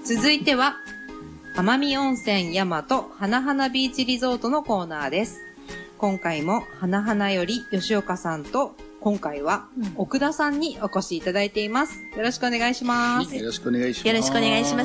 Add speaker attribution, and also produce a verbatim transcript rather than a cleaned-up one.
Speaker 1: 続いては、奄美温泉大和花々ビーチリゾートのコーナーです。今回も花々より吉岡さんと、今回は奥田さんにお越しいただいています。よろしくお願いします。
Speaker 2: よろしくお願いします。
Speaker 3: よろしくお願いします。